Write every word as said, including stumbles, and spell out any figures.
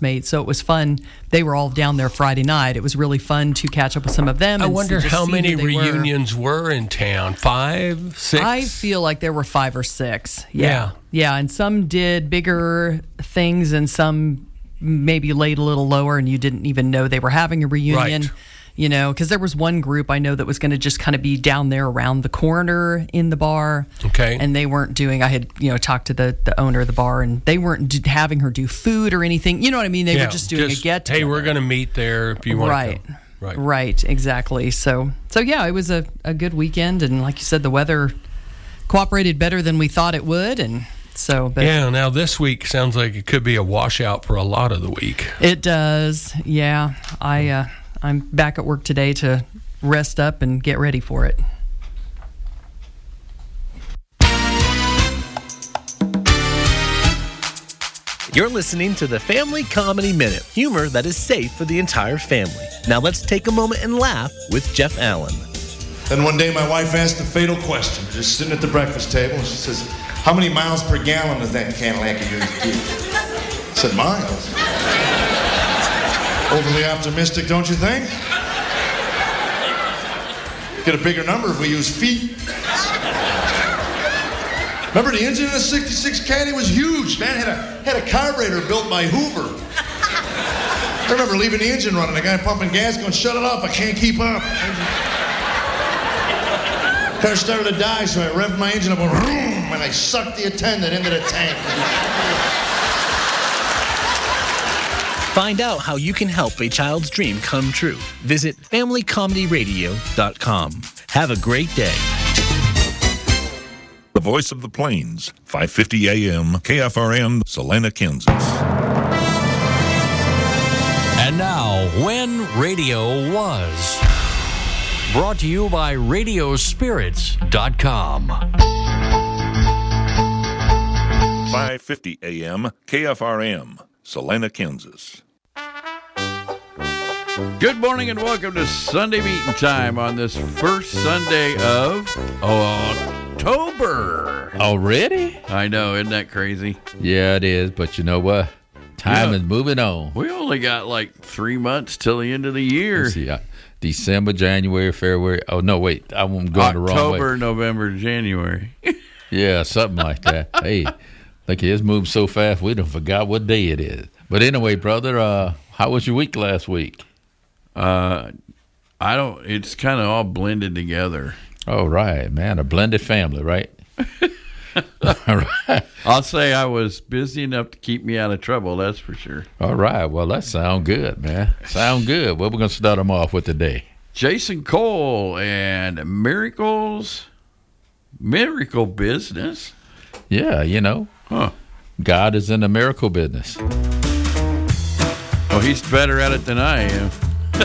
classmates, so it was fun. They were all down there Friday night. It was really fun to catch up with some of them. I and wonder just how see many who they reunions were. were in town. Five, six? I feel like there were five or six. Yeah. Yeah. Yeah, and some did bigger things and some maybe laid a little lower and you didn't even know they were having a reunion. Right. You know, because there was one group I know that was going to just kind of be down there around the corner in the bar. Okay. And they weren't doing, I had, you know, talked to the, the owner of the bar, and they weren't d- having her do food or anything. You know what I mean? They Yeah, were just doing a get together. Hey, we're going to meet there if you want Right. to come. Right. Right, exactly. So, so yeah, it was a, a good weekend. And like you said, the weather cooperated better than we thought it would. And so, but Yeah, now this week sounds like it could be a washout for a lot of the week. it does. Yeah. I, uh, I'm back at work today to rest up and get ready for it. You're listening to the Family Comedy Minute, humor that is safe for the entire family. Now let's take a moment and laugh with Jeff Allen. Then one day my wife asked a fatal question. We're just sitting at the breakfast table, and she says, "How many miles per gallon does that Cadillac of yours do?" I said, "Miles." Overly optimistic, don't you think? Get a bigger number if we use feet. Remember the engine in a sixty-six Caddy was huge, man. Had a had a carburetor built by Hoover. I remember leaving the engine running, the guy pumping gas going, "Shut it off, I can't keep up." Car started to die, so I revved my engine up and, and I sucked the attendant into the tank. Find out how you can help a child's dream come true. Visit family comedy radio dot com. Have a great day. The voice of the Plains, five fifty A M, K F R M, Salina, Kansas. And now, When Radio Was. Brought to you by radio spirits dot com. five fifty A M, K F R M, Salina, Kansas. Good morning and welcome to Sunday Meeting Time on this first Sunday of October. Already? I know, isn't that crazy? Yeah, it is, but you know what? Time Yeah. is moving on. We only got like three months till the end of the year. Let's see, uh, December, January, February. Oh, no, wait. I'm going the wrong way. October, November, January. Yeah, something like that. Hey, look, it's moved so fast, we done forgot what day it is. But anyway, brother, uh, how was your week last week? Uh, I don't, it's kind of all blended together. All right, man, a blended family, right? All right. I'll say I was busy enough to keep me out of trouble, that's for sure. All right, well, that sound good, man. Sound good. Well, we're going to start them off with today. Jason Cole and Miracles, Miracle Business. Yeah, you know, Huh. God is in the miracle business. Oh, he's better at it than I am.